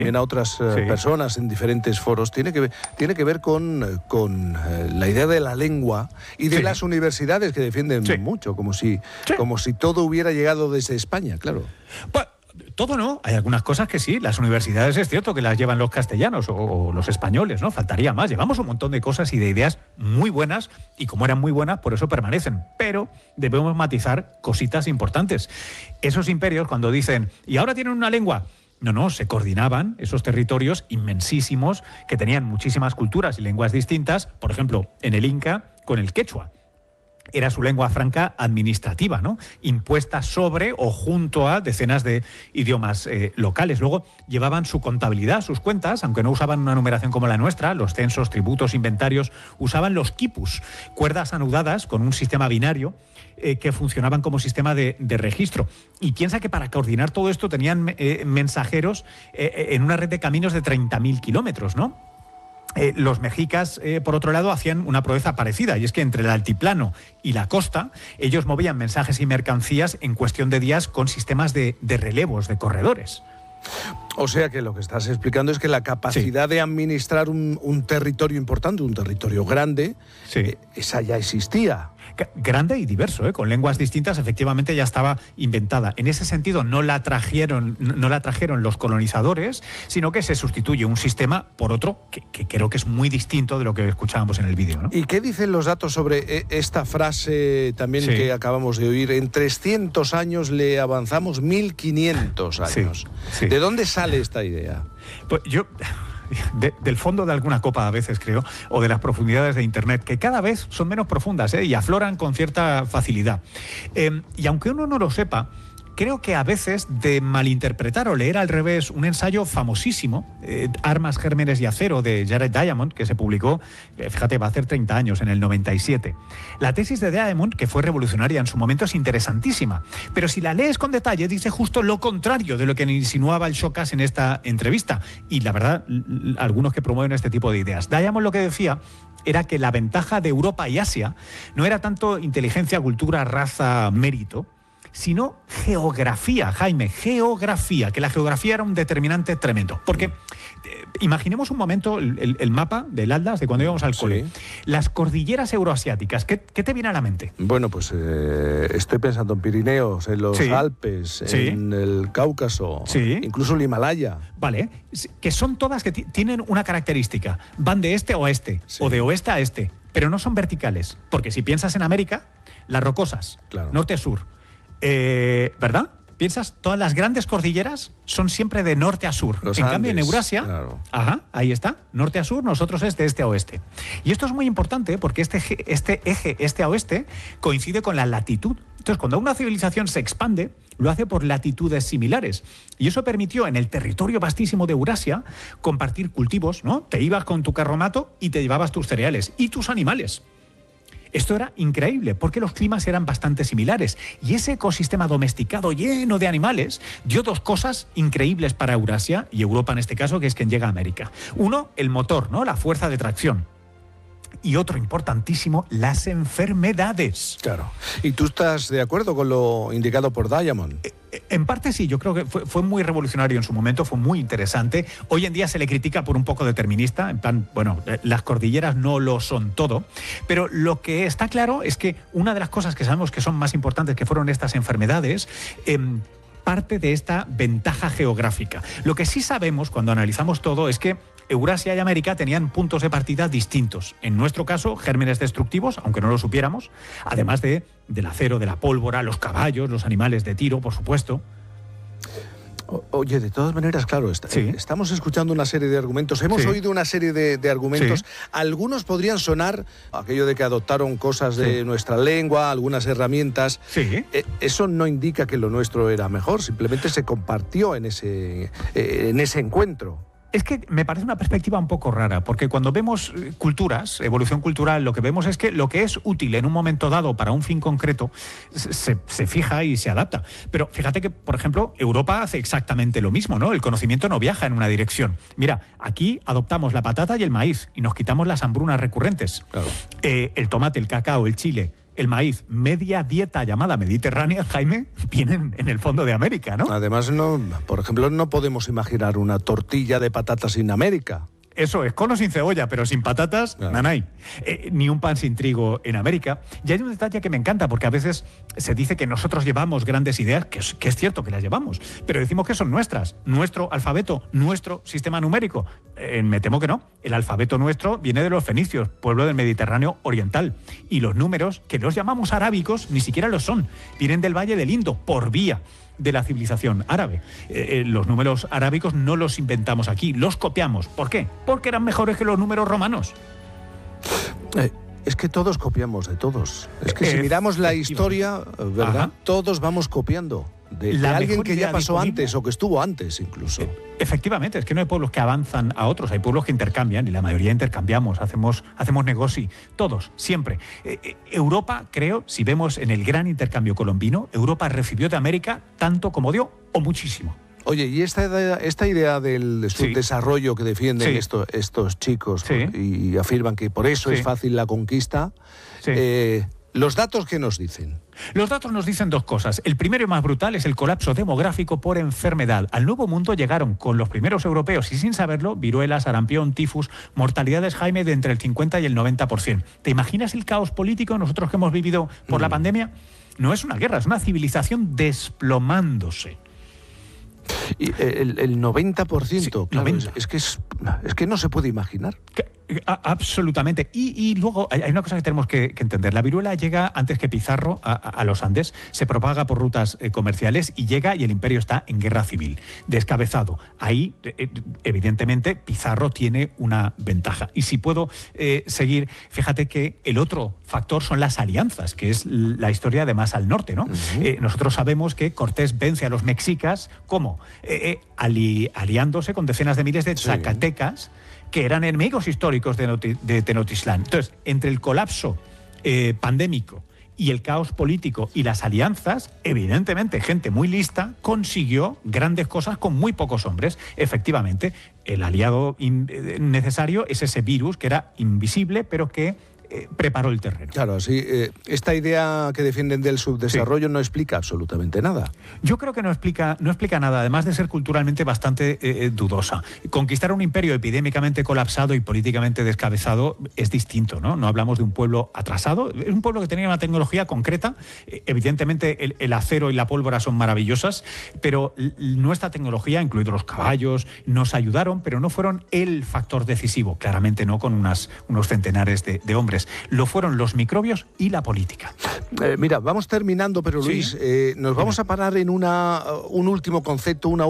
a otras personas en diferentes foros, tiene que ver con la idea de la lengua y de las universidades que defienden mucho, como si todo hubiera llegado desde España, claro. Pues, todo no, hay algunas cosas que sí, las universidades es cierto que las llevan los castellanos o los españoles, ¿no? Faltaría más, llevamos un montón de cosas y de ideas muy buenas y como eran muy buenas, por eso permanecen, pero debemos matizar cositas importantes. Esos imperios cuando dicen, y ahora tienen una lengua, no, se coordinaban esos territorios inmensísimos que tenían muchísimas culturas y lenguas distintas, por ejemplo, en el Inca con el quechua. Era su lengua franca administrativa, ¿no? Impuesta sobre o junto a decenas de idiomas locales. Luego llevaban su contabilidad, sus cuentas, aunque no usaban una numeración como la nuestra, los censos, tributos, inventarios, usaban los quipus, cuerdas anudadas con un sistema binario que funcionaban como sistema de registro. Y piensa que para coordinar todo esto tenían mensajeros en una red de caminos de 30.000 kilómetros, ¿no? Los mexicas, por otro lado, hacían una proeza parecida, y es que entre el altiplano y la costa, ellos movían mensajes y mercancías en cuestión de días con sistemas de relevos, de corredores. O sea que lo que estás explicando es que la capacidad de administrar un territorio importante, un territorio grande, esa ya existía. Grande y diverso, con lenguas distintas, efectivamente ya estaba inventada. En ese sentido no la trajeron los colonizadores, sino que se sustituye un sistema por otro que creo que es muy distinto de lo que escuchábamos en el vídeo, ¿no? ¿Y qué dicen los datos sobre esta frase también que acabamos de oír? En 300 años le avanzamos 1500 años. Sí. ¿De dónde sale esta idea? Pues yo... del fondo de alguna copa a veces, creo, o de las profundidades de Internet, que cada vez son menos profundas y afloran con cierta facilidad. Y aunque uno no lo sepa, creo que a veces de malinterpretar o leer al revés un ensayo famosísimo, Armas, Gérmenes y Acero, de Jared Diamond, que se publicó, fíjate, va a hacer 30 años, en el 97. La tesis de Diamond, que fue revolucionaria en su momento, es interesantísima, pero si la lees con detalle, dice justo lo contrario de lo que insinuaba el Shocas en esta entrevista. Y la verdad, algunos que promueven este tipo de ideas. Diamond lo que decía era que la ventaja de Europa y Asia no era tanto inteligencia, cultura, raza, mérito, sino geografía, Jaime, geografía, que la geografía era un determinante tremendo. Porque imaginemos un momento el mapa del Atlas de cuando íbamos al cole. Las cordilleras euroasiáticas, ¿qué te viene a la mente? Bueno, pues estoy pensando en Pirineos, en los Alpes, en el Cáucaso, incluso el Himalaya. Vale, que son todas que tienen una característica, van de este a oeste, o de oeste a este, pero no son verticales, porque si piensas en América, las rocosas, norte a sur, ¿verdad? Piensas, todas las grandes cordilleras son siempre de norte a sur. En cambio, en Eurasia, ahí está, norte a sur, nosotros es de este a oeste. Y esto es muy importante porque este eje este a oeste coincide con la latitud. Entonces, cuando una civilización se expande, lo hace por latitudes similares. Y eso permitió en el territorio vastísimo de Eurasia compartir cultivos, ¿no? Te ibas con tu carromato y te llevabas tus cereales y tus animales. Esto era increíble porque los climas eran bastante similares y ese ecosistema domesticado lleno de animales dio dos cosas increíbles para Eurasia y Europa en este caso, que es quien llega a América. Uno, el motor, ¿no? La fuerza de tracción. Y otro importantísimo, las enfermedades. Claro. ¿Y tú estás de acuerdo con lo indicado por Diamond? En parte sí, yo creo que fue muy revolucionario en su momento, fue muy interesante. Hoy en día se le critica por un poco determinista, en plan, bueno, las cordilleras no lo son todo, pero lo que está claro es que una de las cosas que sabemos que son más importantes, que fueron estas enfermedades, parte de esta ventaja geográfica. Lo que sí sabemos cuando analizamos todo es que Eurasia y América tenían puntos de partida distintos. En nuestro caso, gérmenes destructivos, aunque no lo supiéramos, además del acero, de la pólvora, los caballos, los animales de tiro, por supuesto. Oye, de todas maneras, claro, estamos escuchando una serie de argumentos, hemos oído una serie de argumentos, algunos podrían sonar, aquello de que adoptaron cosas de nuestra lengua, algunas herramientas, eso no indica que lo nuestro era mejor, simplemente se compartió en ese encuentro. Es que me parece una perspectiva un poco rara, porque cuando vemos culturas, evolución cultural, lo que vemos es que lo que es útil en un momento dado para un fin concreto se fija y se adapta. Pero fíjate que, por ejemplo, Europa hace exactamente lo mismo, ¿no? El conocimiento no viaja en una dirección. Mira, aquí adoptamos la patata y el maíz y nos quitamos las hambrunas recurrentes. Claro. El tomate, el cacao, el chile el maíz, media dieta llamada mediterránea, Jaime, vienen en el fondo de América, ¿no? Además, por ejemplo, no podemos imaginar una tortilla de patatas sin América. Eso es, con o sin cebolla, pero sin patatas, claro. Nanay. Ni un pan sin trigo en América. Y hay un detalle que me encanta, porque a veces se dice que nosotros llevamos grandes ideas, que es cierto que las llevamos, pero decimos que son nuestras. Nuestro alfabeto, nuestro sistema numérico. Me temo que no. El alfabeto nuestro viene de los fenicios, pueblo del Mediterráneo oriental. Y los números, que los llamamos arábicos, ni siquiera lo son. Vienen del Valle del Indo, por vía de la civilización árabe. Los números arábicos no los inventamos aquí, los copiamos. ¿Por qué? Porque eran mejores que los números romanos. Es que todos copiamos de todos. Es que si miramos la historia, ¿verdad? Ajá. Todos vamos copiando de alguien que ya pasó antes o que estuvo antes incluso. Efectivamente, es que no hay pueblos que avanzan a otros, hay pueblos que intercambian y la mayoría intercambiamos, hacemos negocio, todos, siempre. Europa, creo, si vemos en el gran intercambio colombino, Europa recibió de América tanto como dio o muchísimo. Oye, y esta idea del subdesarrollo que defienden estos chicos y afirman que por eso es fácil la conquista, ¿los datos qué nos dicen? Los datos nos dicen dos cosas. El primero y más brutal es el colapso demográfico por enfermedad. Al Nuevo Mundo llegaron con los primeros europeos y sin saberlo, viruela, sarampión, tifus, mortalidades, Jaime, de entre el 50 y el 90%. ¿Te imaginas el caos político nosotros que hemos vivido por la pandemia? No es una guerra, es una civilización desplomándose. Y el 90%, claro, 90. Es que no se puede imaginar. Absolutamente. Y luego hay una cosa que tenemos que entender. La viruela llega antes que Pizarro a los Andes, se propaga por rutas comerciales y llega y el imperio está en guerra civil, descabezado. Ahí, evidentemente, Pizarro tiene una ventaja. Y si puedo seguir, fíjate que el otro factor son las alianzas, que es la historia de más al norte, ¿no? Nosotros sabemos que Cortés vence a los mexicas, ¿cómo? Aliándose con decenas de miles de zacatecas, que eran enemigos históricos de Tenochtitlán. Entonces, entre el colapso pandémico y el caos político y las alianzas, evidentemente, gente muy lista consiguió grandes cosas con muy pocos hombres. Efectivamente, el aliado necesario es ese virus que era invisible, pero que preparó el terreno. Claro, sí. Esta idea que defienden del subdesarrollo no explica absolutamente nada. Yo creo que no explica nada, además de ser culturalmente bastante dudosa. Conquistar un imperio epidémicamente colapsado y políticamente descabezado es distinto, ¿no? No hablamos de un pueblo atrasado, es un pueblo que tenía una tecnología concreta. Evidentemente el acero y la pólvora son maravillosas, pero nuestra tecnología, incluidos los caballos, nos ayudaron, pero no fueron el factor decisivo, claramente no con unos centenares de hombres. Lo fueron los microbios y la política. Mira, vamos terminando, pero Luis, nos vamos a parar en un último concepto, una